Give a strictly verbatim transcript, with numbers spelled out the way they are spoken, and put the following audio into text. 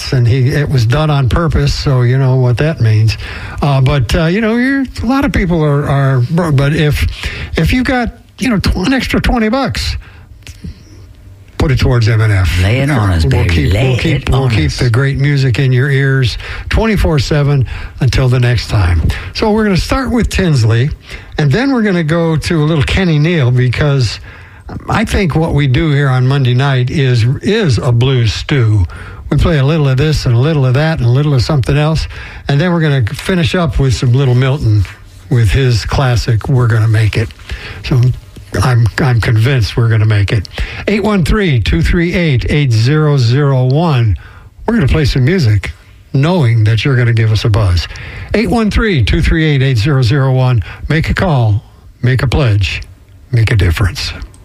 minutes, and he it was done on purpose, so you know what that means. Uh, but, uh, you know, you're, a lot of people are, are, but if if you got, you know, an extra twenty bucks, put it towards M N F. Lay it on us, we'll baby. Keep, Lay we'll keep, it we'll on keep us. the great music in your ears twenty-four seven until the next time. So we're going to start with Tinsley, and then we're going to go to a little Kenny Neal, because I think what we do here on Monday night is is a blues stew. We play a little of this and a little of that and a little of something else, and then we're going to finish up with some Little Milton with his classic, We're Gonna Make It. So I'm I'm convinced we're going to make it. eight one three, two three eight, eight zero zero one. We're going to play some music, knowing that you're going to give us a buzz. eight one three, two three eight, eight zero zero one. Make a call, make a pledge, make a difference.